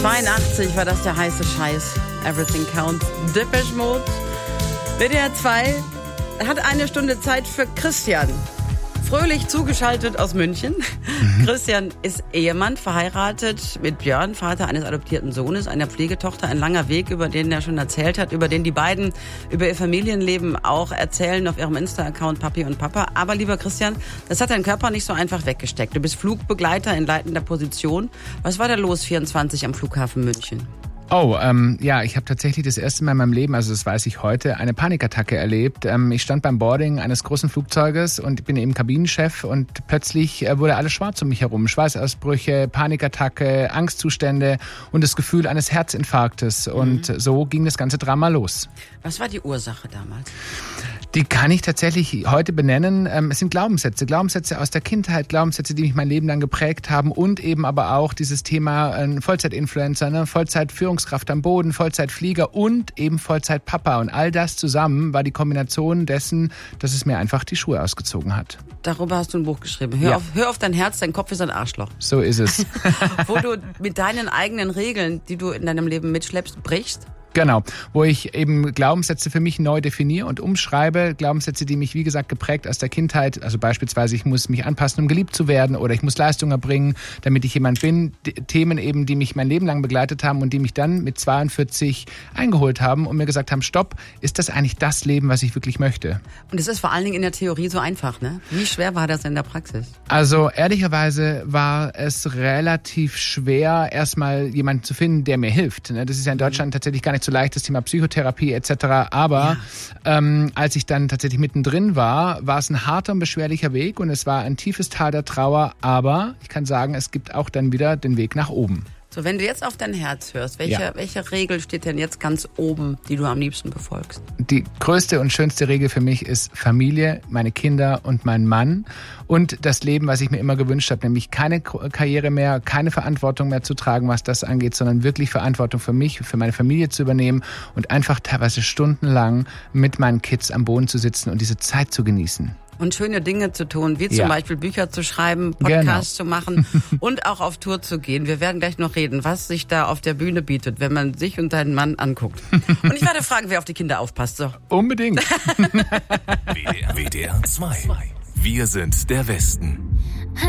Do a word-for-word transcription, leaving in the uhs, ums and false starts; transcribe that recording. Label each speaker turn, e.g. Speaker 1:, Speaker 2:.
Speaker 1: zweiundachtzig war das der heiße Scheiß. Everything Counts. Depeche Mode. W D R zwei hat eine Stunde Zeit für Christian. Fröhlich zugeschaltet aus München. Mhm. Christian ist Ehemann, verheiratet mit Björn, Vater eines adoptierten Sohnes, einer Pflegetochter. Ein langer Weg, über den er schon erzählt hat, über den die beiden über ihr Familienleben auch erzählen auf ihrem Insta-Account Papi und Papa. Aber lieber Christian, das hat dein Körper nicht so einfach weggesteckt. Du bist Flugbegleiter in leitender Position. Was war da los vierundzwanzig am Flughafen München?
Speaker 2: Oh, ähm, ja, ich habe tatsächlich das erste Mal in meinem Leben, also das weiß ich heute, eine Panikattacke erlebt. Ähm, ich stand beim Boarding eines großen Flugzeuges und bin eben Kabinenchef und plötzlich äh, wurde alles schwarz um mich herum. Schweißausbrüche, Panikattacke, Angstzustände und das Gefühl eines Herzinfarktes. Und mhm. so ging das ganze Drama los.
Speaker 1: Was war die Ursache damals?
Speaker 2: Die kann ich tatsächlich heute benennen. Es sind Glaubenssätze, Glaubenssätze aus der Kindheit, Glaubenssätze, die mich mein Leben lang geprägt haben und eben aber auch dieses Thema Vollzeit-Influencer, ne? Vollzeit-Führungskraft am Boden, Vollzeit-Flieger und eben Vollzeit-Papa. Und all das zusammen war die Kombination dessen, dass es mir einfach die Schuhe ausgezogen hat.
Speaker 1: Darüber hast du ein Buch geschrieben. Hör, ja. auf, hör auf dein Herz, dein Kopf ist ein Arschloch.
Speaker 2: So ist es.
Speaker 1: Wo du mit deinen eigenen Regeln, die du in deinem Leben mitschleppst, brichst.
Speaker 2: Genau, wo ich eben Glaubenssätze für mich neu definiere und umschreibe. Glaubenssätze, die mich, wie gesagt, geprägt aus der Kindheit. Also beispielsweise, ich muss mich anpassen, um geliebt zu werden oder ich muss Leistung erbringen, damit ich jemand bin. D- Themen eben, die mich mein Leben lang begleitet haben und die mich dann mit zweiundvierzig eingeholt haben und mir gesagt haben, stopp, ist das eigentlich das Leben, was ich wirklich möchte?
Speaker 1: Und es ist vor allen Dingen in der Theorie so einfach, ne? Wie schwer war das in der Praxis?
Speaker 2: Also ehrlicherweise war es relativ schwer, erstmal jemanden zu finden, der mir hilft. Das ist ja in Deutschland tatsächlich gar nicht so leicht, das Thema Psychotherapie et cetera. Aber ja. ähm, als ich dann tatsächlich mittendrin war, war es ein harter und beschwerlicher Weg und es war ein tiefes Tal der Trauer. Aber ich kann sagen, es gibt auch dann wieder den Weg nach oben.
Speaker 1: So, wenn du jetzt auf dein Herz hörst, welche, ja. welche Regel steht denn jetzt ganz oben, die du am liebsten befolgst?
Speaker 2: Die größte und schönste Regel für mich ist Familie, meine Kinder und mein Mann und das Leben, was ich mir immer gewünscht habe, nämlich keine Karriere mehr, keine Verantwortung mehr zu tragen, was das angeht, sondern wirklich Verantwortung für mich, für meine Familie zu übernehmen und einfach teilweise stundenlang mit meinen Kids am Boden zu sitzen und diese Zeit zu genießen.
Speaker 1: Und schöne Dinge zu tun, wie zum
Speaker 2: ja.
Speaker 1: Beispiel Bücher zu schreiben, Podcasts genau. zu machen und auch auf Tour zu gehen. Wir werden gleich noch reden, was sich da auf der Bühne bietet, wenn man sich und deinen Mann anguckt. Und ich werde fragen, wer auf die Kinder aufpasst. So.
Speaker 2: Unbedingt.
Speaker 3: W D R zwei. Wir sind der Westen.